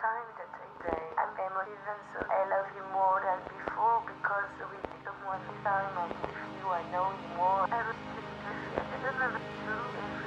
time that I say I'm emotive and so I love you more than before because with someone this time I with you I know you more. I was just I don't know if it's true.